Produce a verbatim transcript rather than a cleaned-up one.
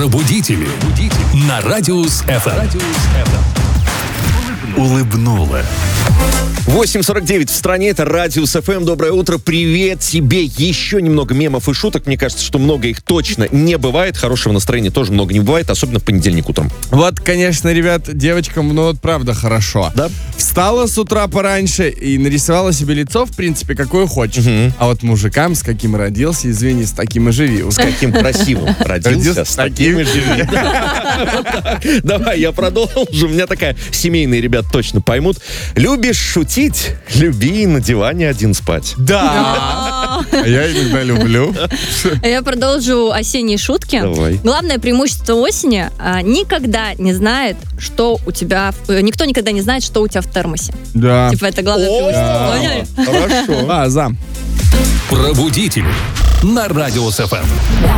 Пробудители. На Радиус эф эм. Улыбнула. восемь сорок девять в стране, это Радиус эф эм. Доброе утро, привет тебе. Еще немного мемов и шуток. Мне кажется, что много их точно не бывает. Хорошего настроения тоже много не бывает, особенно в понедельник утром. Вот, конечно, ребят, девочкам, ну вот правда хорошо. Да? Встала с утра пораньше и нарисовала себе лицо, в принципе, какое хочешь. Угу. А вот мужикам, с каким родился, извини, с таким и живи. С каким красивым родился, с таким и живи. Давай, я продолжу. У меня такая, семейные ребят точно поймут. Любишь шутить? Люби и на диване один спать. Да. А я иногда люблю. Я продолжу осенние шутки. Давай. Главное преимущество осени а, никогда не знает, что у тебя... в- Никто никогда не знает, что у тебя в термосе. Да. Типа это главное преимущество. Поняли? Хорошо. А, за. Пробудители. На Радиус эф эм.